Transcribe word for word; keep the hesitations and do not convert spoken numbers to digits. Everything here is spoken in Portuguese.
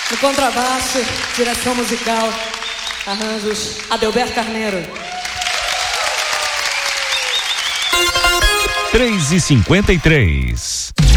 No contrabaixo, direção musical, arranjos, Adelberto Carneiro. três e cinquenta e três.